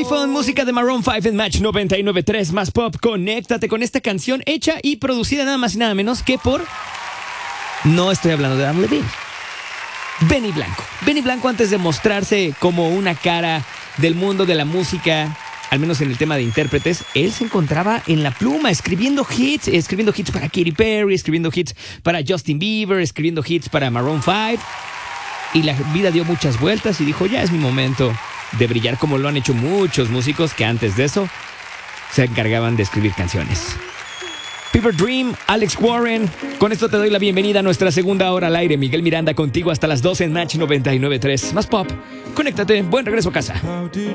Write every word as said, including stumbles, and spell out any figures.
iPhone, música de Maroon cinco en Match noventa y nueve punto tres más pop. Conéctate con esta canción hecha y producida nada más y nada menos que por... No estoy hablando de Adam Levine. Benny Blanco. Benny Blanco, antes de mostrarse como una cara del mundo de la música, al menos en el tema de intérpretes, él se encontraba en la pluma, escribiendo hits, escribiendo hits para Katy Perry, escribiendo hits para Justin Bieber, escribiendo hits para Maroon cinco. Y la vida dio muchas vueltas y dijo, ya es mi momento de brillar, como lo han hecho muchos músicos que antes de eso se encargaban de escribir canciones. Fever Dream, Alex Warren. Con esto te doy la bienvenida a nuestra segunda hora al aire. Miguel Miranda contigo hasta las doce en Match noventa y nueve punto tres más pop. Conéctate, buen regreso a casa. How did